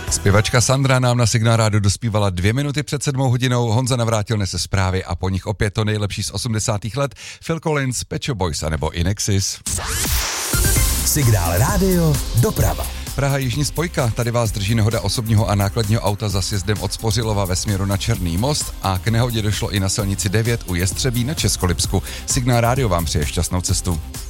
Zpěvačka Sandra nám na Signál Rádio dospívala 2 minuty před 7 hodinou, Honza Navrátil nese zprávy a po nich opět to nejlepší z 80. let, Phil Collins, Pet Shop Boys anebo Inexis. Signál Rádio doprava. Praha Jižní spojka, tady vás drží nehoda osobního a nákladního auta za sjezdem od Spořilova ve směru na Černý most a k nehodě došlo i na silnici 9 u Jestřebí na Českolipsku. Signál Rádio vám přeje šťastnou cestu.